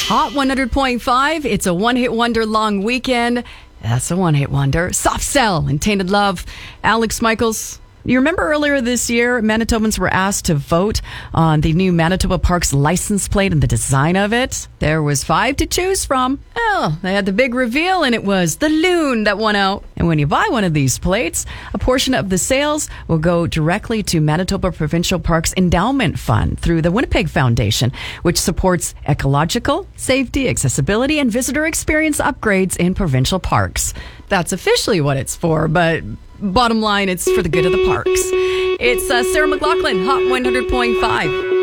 Hot 100.5. It's a one-hit wonder long weekend. That's a one-hit wonder. Soft Cell and Tainted Love. Alex Michaels. You remember earlier this year, Manitobans were asked to vote on the new Manitoba Parks license plate and the design of it. There was 5 to choose from. Oh, they had the big reveal, and it was the loon that won out. And when you buy one of these plates, a portion of the sales will go directly to Manitoba Provincial Parks Endowment Fund through the Winnipeg Foundation, which supports ecological, safety, accessibility, and visitor experience upgrades in provincial parks. That's officially what it's for, but bottom line, it's for the good of the parks. It's Sarah McLaughlin, Hot 100.5.